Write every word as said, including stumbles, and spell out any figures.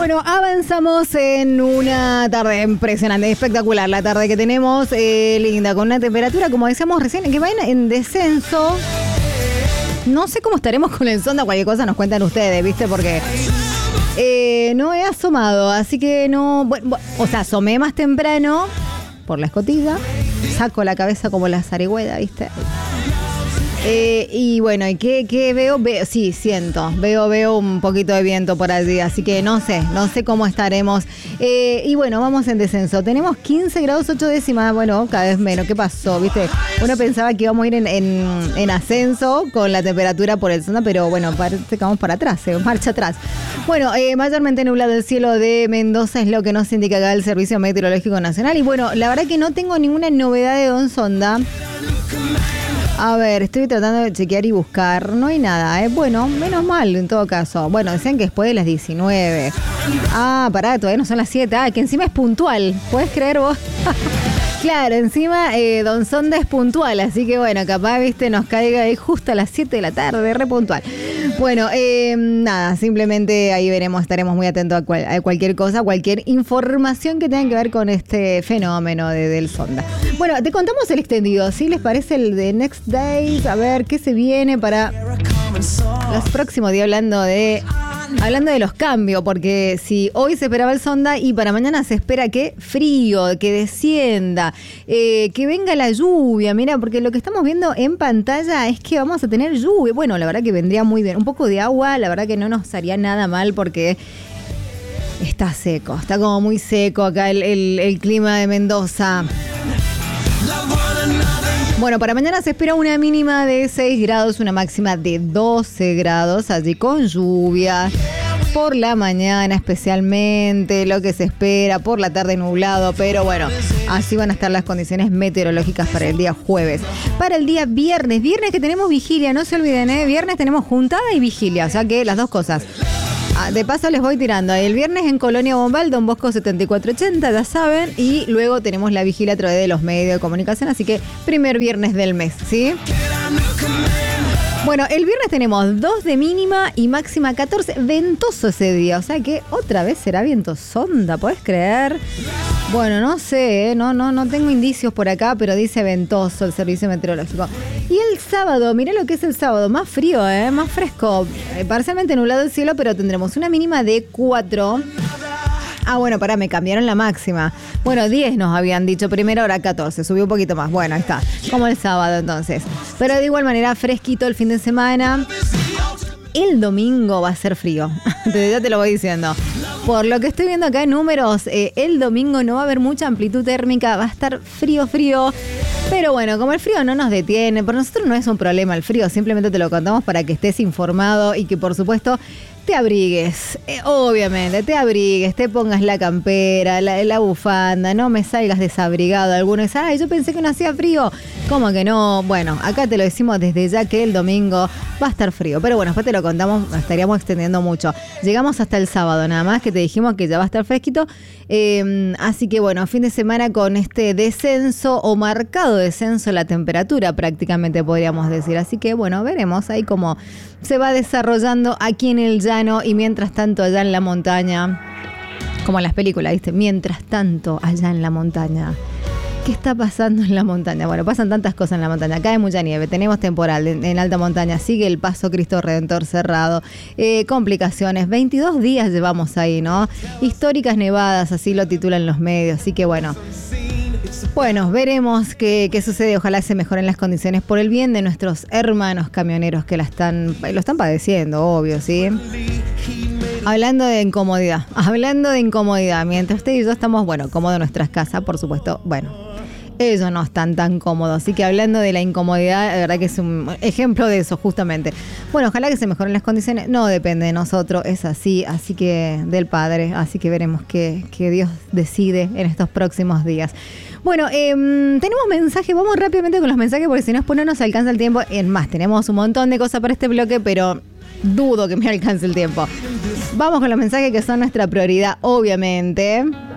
Bueno, avanzamos en una tarde impresionante, espectacular la tarde que tenemos, eh, linda, con una temperatura, como decíamos recién, que va en, en descenso. No sé cómo estaremos con el sonda, cualquier cosa nos cuentan ustedes, ¿viste? Porque eh, no he asomado, así que no... Bueno, o sea, asomé más temprano por la escotilla, saco la cabeza como la zarigüeda, ¿viste? Eh, y bueno, ¿y qué, qué veo? veo? Sí, siento, veo, veo un poquito de viento por allí, así que no sé, no sé cómo estaremos. Eh, y bueno, vamos en descenso. Tenemos quince grados ocho décimas, bueno, cada vez menos. ¿Qué pasó? ¿Viste? Uno pensaba que íbamos a ir en, en, en ascenso con la temperatura por el sonda, pero bueno, parece que vamos para atrás, eh, marcha atrás. Bueno, eh, mayormente nublado el cielo de Mendoza es lo que nos indica acá el Servicio Meteorológico Nacional. Y bueno, la verdad que no tengo ninguna novedad de Don Sonda. A ver, estoy tratando de chequear y buscar. No hay nada, ¿eh? Bueno, menos mal en todo caso. Bueno, decían que después de las diecinueve. Ah, pará, todavía no son las siete. Ah, que encima es puntual. ¿Puedes creer vos? Claro, encima eh, Don Sonda es puntual. Así que bueno, capaz, viste, nos caiga ahí justo a las siete de la tarde, re puntual. Bueno, eh, nada, simplemente ahí veremos, estaremos muy atentos a, cual, a cualquier cosa, cualquier información que tenga que ver con este fenómeno de, del sonda. Bueno, te contamos el extendido, ¿sí? ¿Les parece el de Next Days? A ver, ¿qué se viene para los próximos días hablando de... Hablando de los cambios, porque si hoy se esperaba el sonda y para mañana se espera que frío, que descienda, eh, que venga la lluvia. Mira, porque lo que estamos viendo en pantalla es que vamos a tener lluvia. Bueno, la verdad que vendría muy bien. Un poco de agua, la verdad que no nos haría nada mal porque está seco. Está como muy seco acá el, el, el clima de Mendoza. Bueno, para mañana se espera una mínima de seis grados, una máxima de doce grados, allí con lluvia. Por la mañana especialmente, lo que se espera, por la tarde nublado, pero bueno, así van a estar las condiciones meteorológicas para el día jueves. Para el día viernes, viernes que tenemos vigilia, no se olviden, ¿eh? Viernes tenemos juntada y vigilia, o sea que las dos cosas. Ah, de paso les voy tirando. El viernes en Colonia Bombal, Don Bosco setenta y cuatro ochenta, ya saben. Y luego tenemos la vigilia a través de los medios de comunicación. Así que primer viernes del mes, ¿sí? Bueno, el viernes tenemos dos de mínima y máxima catorce. Ventoso ese día. O sea que otra vez será viento sonda, ¿podés creer? Bueno, no sé, ¿eh? no, no, no tengo indicios por acá, pero dice ventoso el servicio meteorológico. Y el sábado, mirá lo que es el sábado, más frío, ¿eh? Más fresco, eh, parcialmente nublado el cielo, pero tendremos una mínima de cuatro. Ah, bueno, pará, me cambiaron la máxima. Bueno, diez nos habían dicho primero, ahora catorce, subió un poquito más. Bueno, ahí está, como el sábado entonces. Pero de igual manera, fresquito el fin de semana. El domingo va a ser frío, ya te lo voy diciendo. Por lo que estoy viendo acá en números, eh, el domingo no va a haber mucha amplitud térmica, va a estar frío, frío. Pero bueno, como el frío no nos detiene, por nosotros no es un problema el frío, simplemente te lo contamos para que estés informado y que por supuesto te abrigues, eh, obviamente, te abrigues, te pongas la campera, la, la bufanda, no me salgas desabrigado. Algunos dicen, ay, yo pensé que no hacía frío. ¿Cómo que no? Bueno, acá te lo decimos desde ya que el domingo va a estar frío. Pero bueno, después te lo contamos, estaríamos extendiendo mucho. Llegamos hasta el sábado nada más, que te dijimos que ya va a estar fresquito. Eh, así que bueno, fin de semana con este descenso o marcado descenso la temperatura prácticamente podríamos decir. Así que bueno, veremos ahí cómo se va desarrollando aquí en el llano y mientras tanto allá en la montaña, como en las películas, ¿viste? Mientras tanto allá en la montaña. ¿Qué está pasando en la montaña? Bueno, pasan tantas cosas en la montaña. Cae mucha nieve, tenemos temporal en, en alta montaña, sigue el Paso Cristo Redentor cerrado, eh, complicaciones, veintidós días llevamos ahí, ¿no? Históricas nevadas, así lo titulan los medios, así que bueno. Bueno, veremos qué, qué sucede. Ojalá se mejoren las condiciones por el bien de nuestros hermanos camioneros que la están, lo están padeciendo, obvio, ¿sí? Hablando de incomodidad, hablando de incomodidad, mientras usted y yo estamos, bueno, cómodos en nuestras casas, por supuesto, bueno, ellos no están tan cómodos. Así que hablando de la incomodidad, de verdad que es un ejemplo de eso, justamente. Bueno, ojalá que se mejoren las condiciones. No depende de nosotros, es así, así que del Padre. Así que veremos qué, qué Dios decide en estos próximos días. Bueno, eh, tenemos mensajes, vamos rápidamente con los mensajes porque si no, después no nos alcanza el tiempo. En más, tenemos un montón de cosas para este bloque, pero dudo que me alcance el tiempo. Vamos con los mensajes que son nuestra prioridad, obviamente.